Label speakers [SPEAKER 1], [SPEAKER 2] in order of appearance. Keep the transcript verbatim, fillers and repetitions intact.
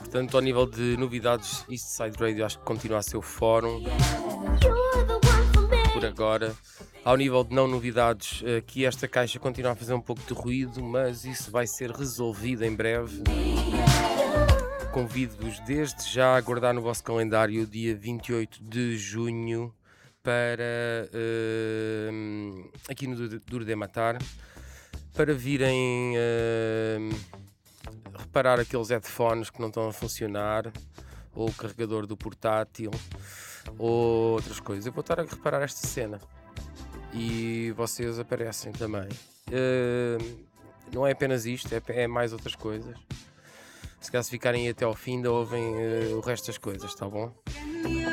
[SPEAKER 1] Portanto, ao nível de novidades, Eastside Radio acho que continua a ser o fórum por agora. Ao nível de não novidades, aqui esta caixa continua a fazer um pouco de ruído, mas isso vai ser resolvido em breve. Convido-vos desde já a aguardar no vosso calendário o dia vinte e oito de junho para uh, aqui no Duro de Matar, para virem uh, reparar aqueles headphones que não estão a funcionar, ou o carregador do portátil, ou outras coisas. Eu vou estar a reparar esta cena e vocês aparecem também. Uh, não é apenas isto, é, é mais outras coisas. Se calhar se ficarem aí até ao fim, ainda ouvem uh, o resto das coisas, tá bom?